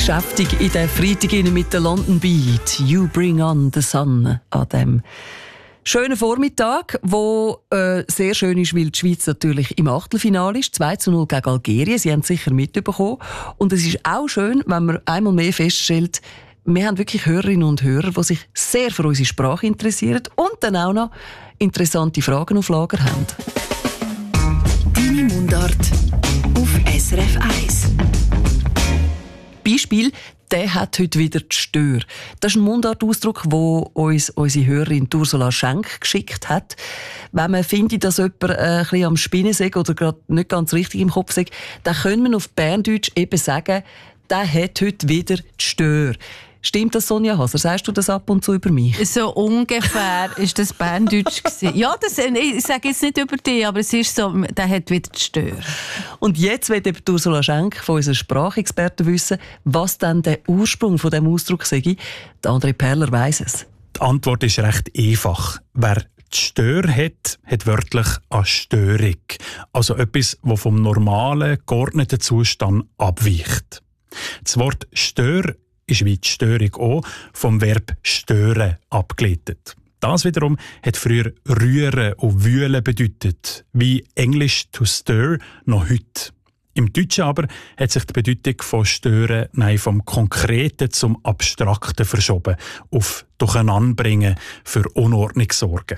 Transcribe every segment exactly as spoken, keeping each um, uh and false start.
geschäftig in den Freitag mit der London Beat. You bring on the sun an dem schönen Vormittag, wo äh, sehr schön ist, weil die Schweiz natürlich im Achtelfinale ist. zwei zu null gegen Algerien. Sie haben es sicher mitbekommen. Und es ist auch schön, wenn man einmal mehr feststellt, wir haben wirklich Hörerinnen und Hörer, die sich sehr für unsere Sprache interessieren und dann auch noch interessante Fragen auf Lager haben. Deine Mundart auf S R F eins. Beispiel, der hat heute wieder die Stör. Das ist ein Mundartausdruck, den uns unsere Hörerin Ursula Schenk geschickt hat. Wenn man findet, dass jemand äh, ein bisschen am Spinnen sei oder gerade nicht ganz richtig im Kopf sei, dann können wir auf Berndeutsch eben sagen, der hat heute wieder die Stör. Stimmt das, Sonja Haser? Sagst du das ab und zu über mich? So ungefähr ist das Berndeutsch gewesen. Ja, das, ich sage jetzt nicht über dich, aber es ist so, der hat wieder die Stör. Und jetzt will eben Ursula Schenk von unseren Sprachexperten wissen, was denn der Ursprung von diesem Ausdruck sei. Der André Perler weiss es. Die Antwort ist recht einfach. Wer die Stör hat, hat wörtlich eine Störung. Also etwas, das vom normalen, geordneten Zustand abweicht. Das Wort Stör ist wie die Störung auch vom Verb stören abgeleitet. Das wiederum hat früher rühren und wühlen bedeutet, wie Englisch to stir noch heute. Im Deutschen aber hat sich die Bedeutung von stören nein, vom Konkreten zum Abstrakten verschoben, auf Durcheinanderbringen für Unordnung sorgen.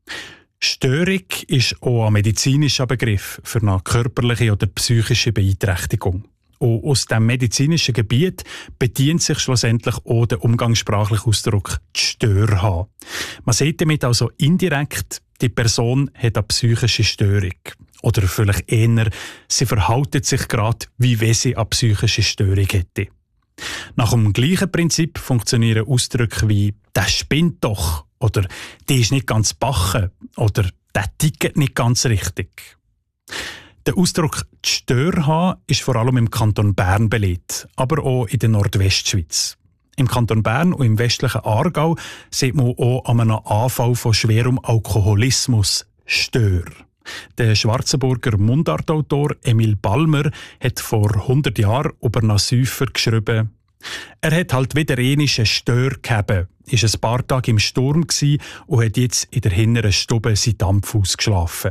Störung ist auch ein medizinischer Begriff für eine körperliche oder psychische Beeinträchtigung. Und aus dem medizinischen Gebiet bedient sich schlussendlich auch der umgangssprachliche Ausdruck «die Stör haben». Man sieht damit also indirekt, die Person hat eine psychische Störung. Oder vielleicht eher, sie verhält sich gerade, wie wenn sie eine psychische Störung hätte. Nach dem gleichen Prinzip funktionieren Ausdrücke wie «der spinnt doch» oder «die ist nicht ganz bachen» oder «der tickt nicht ganz richtig». Der Ausdruck «die Stör haben» ist vor allem im Kanton Bern belegt, aber auch in der Nordwestschweiz. Im Kanton Bern und im westlichen Aargau sieht man auch an einem Anfall von schwerem Alkoholismus Stör. Der Schwarzenburger Mundartautor Emil Balmer hat vor hundert Jahren über einen Säufer geschrieben: «Er hat halt wieder einmal eine Stör gehabt, ist ein paar Tage im Sturm gsi und hat jetzt in der hinteren Stube seinen Dampf ausgeschlafen.»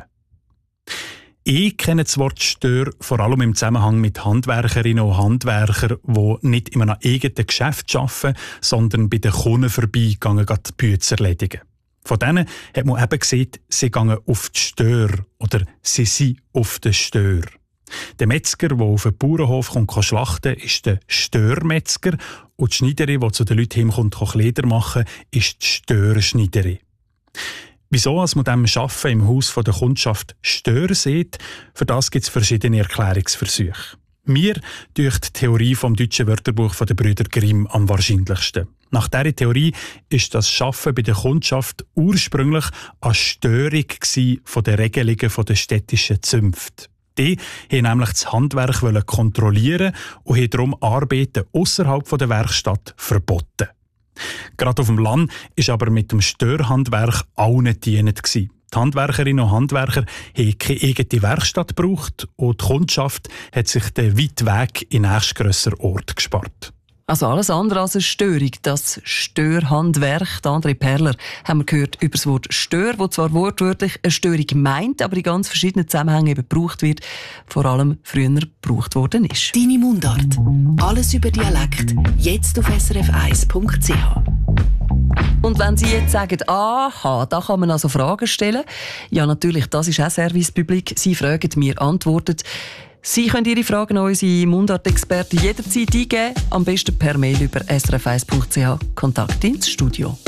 Ich kenne das Wort Stör vor allem im Zusammenhang mit Handwerkerinnen und Handwerkern, die nicht in einem eigenen Geschäft arbeiten, sondern bei den Kunden vorbeigehen, die Bücher erledigen. Von denen hat man eben gesehen, sie gehen auf die Stör oder sie sind auf den Stör. Der Metzger, der auf den Bauernhof kommt, kann schlachten, ist der Störmetzger und die Schneiderin, die zu den Leuten hinkommt, Kleider machen, ist die Störschneiderin. Wieso als man dem Arbeiten im Haus der Kundschaft Stör sieht, für das gibt es verschiedene Erklärungsversuche. Mir dünkt die Theorie vom deutschen Wörterbuch der Brüder Grimm am wahrscheinlichsten. Nach dieser Theorie ist das Arbeiten bei der Kundschaft ursprünglich eine Störung von den Regelungen der städtischen Zünfte. Die wollten nämlich das Handwerk kontrollieren und haben darum Arbeiten ausserhalb der Werkstatt verboten. Gerade auf dem Land war aber mit dem Störhandwerk allen dienend. Die Handwerkerinnen und Handwerker haben keine eigene Werkstatt gebraucht und die Kundschaft hat sich den weiten Weg in den nächstgrösseren Ort gespart. Also alles andere als eine Störung, das Störhandwerk. André Perler haben wir gehört über das Wort Stör, das zwar wortwörtlich eine Störung meint, aber in ganz verschiedenen Zusammenhängen eben gebraucht wird, vor allem früher gebraucht worden ist. Deine Mundart. Alles über Dialekt. Jetzt auf s r f eins punkt c h. Und wenn Sie jetzt sagen, aha, da kann man also Fragen stellen, ja natürlich, das ist auch Service Public. Sie fragen, wir antworten. Sie können Ihre Fragen an unsere Mundart-Experten jederzeit eingeben, am besten per Mail über s r f eins punkt c h. Kontakt ins Studio.